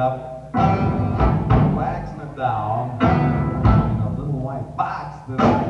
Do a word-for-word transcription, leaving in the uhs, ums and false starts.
up, waxing it down in a little white box that I